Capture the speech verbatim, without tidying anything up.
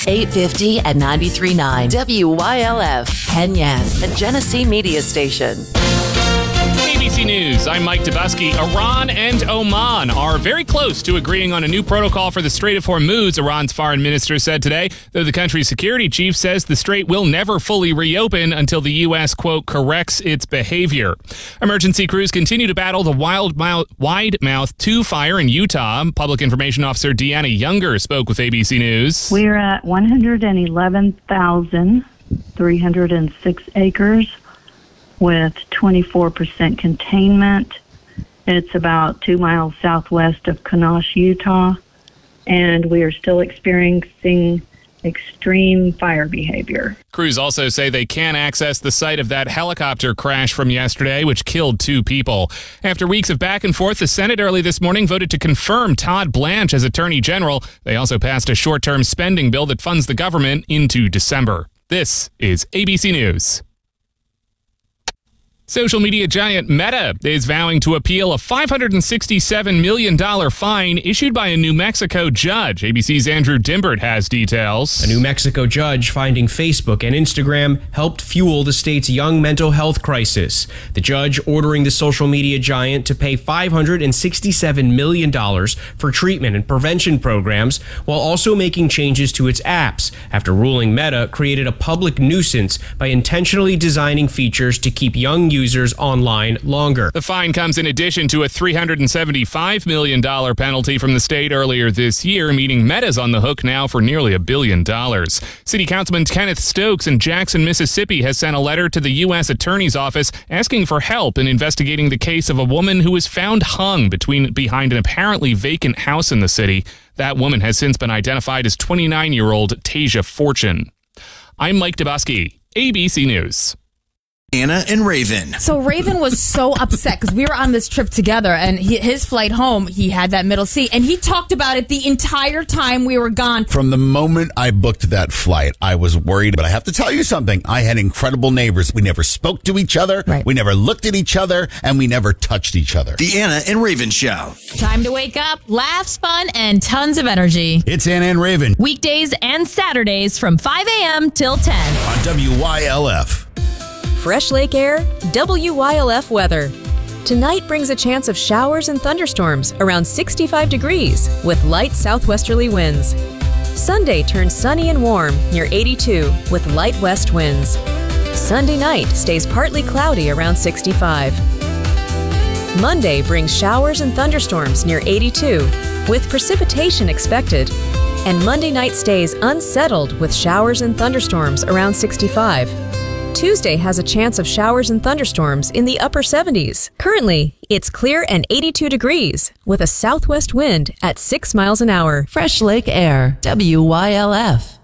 eight fifty and ninety-three point nine W Y L F, Penyan, a Genesee media station. A B C News, I'm Mike Dubusky. Iran and Oman are very close to agreeing on a new protocol for the Strait of Hormuz, Iran's foreign minister said today, though the country's security chief says the strait will never fully reopen until the U S, quote, corrects its behavior. Emergency crews continue to battle the wild mouth, wide-mouth two fire in Utah. Public Information Officer Deanna Younger spoke with A B C News. We're at one hundred eleven thousand three hundred six acres. With twenty-four percent containment. It's about two miles southwest of Kanosh, Utah, and we are still experiencing extreme fire behavior. Crews also say they can't access the site of that helicopter crash from yesterday, which killed two people. After weeks of back and forth, the Senate early this morning voted to confirm Todd Blanche as Attorney General. They also passed a short-term spending bill that funds the government into December. This is A B C News. Social media giant Meta is vowing to appeal a five hundred sixty-seven million dollars fine issued by a New Mexico judge. A B C's Andrew Dimbert has details. A New Mexico judge finding Facebook and Instagram helped fuel the state's young mental health crisis. The judge ordering the social media giant to pay five hundred sixty-seven million dollars for treatment and prevention programs, while also making changes to its apps after ruling Meta created a public nuisance by intentionally designing features to keep young users users online longer. The fine comes in addition to a three hundred seventy-five million dollars penalty from the state earlier this year, meaning Meta's on the hook now for nearly a billion dollars. City Councilman Kenneth Stokes in Jackson, Mississippi has sent a letter to the U S Attorney's Office asking for help in investigating the case of a woman who was found hung between behind an apparently vacant house in the city. That woman has since been identified as twenty-nine-year-old Tasia Fortune. I'm Mike Dubusky, A B C News. Anna and Raven. So Raven was so upset because we were on this trip together, and he, his flight home, he had that middle seat, and he talked about it the entire time we were gone. From the moment I booked that flight, I was worried, but I have to tell you something. I had incredible neighbors. We never spoke to each other. Right. We never looked at each other, and we never touched each other. The Anna and Raven Show. Time to wake up, laughs, fun, and tons of energy. It's Anna and Raven. Weekdays and Saturdays from five a.m. till ten. On W Y L F. Fresh Lake Air, W Y L F weather. Tonight brings a chance of showers and thunderstorms around sixty-five degrees with light southwesterly winds. Sunday turns sunny and warm near eighty-two with light west winds. Sunday night stays partly cloudy around sixty-five. Monday brings showers and thunderstorms near eighty-two with precipitation expected. And Monday night stays unsettled with showers and thunderstorms around sixty-five. Tuesday has a chance of showers and thunderstorms in the upper seventies. Currently, it's clear and eighty-two degrees with a southwest wind at six miles an hour. Fresh Lake Air, W Y L F.